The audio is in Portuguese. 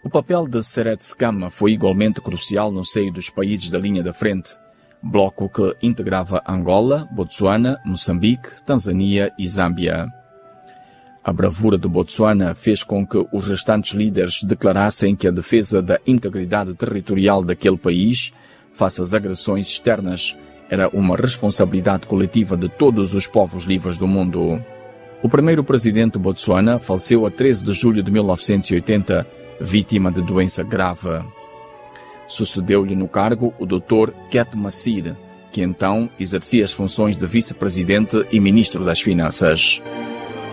O papel de Seret Skama foi igualmente crucial no seio dos países da linha da frente, bloco que integrava Angola, Botsuana, Moçambique, Tanzânia e Zâmbia. A bravura do Botsuana fez com que os restantes líderes declarassem que a defesa da integridade territorial daquele país, face às agressões externas, era uma responsabilidade coletiva de todos os povos livres do mundo. O primeiro presidente do Botsuana faleceu a 13 de julho de 1980, vítima de doença grave. Sucedeu-lhe no cargo o Dr. Ket Massir, que então exercia as funções de vice-presidente e ministro das Finanças.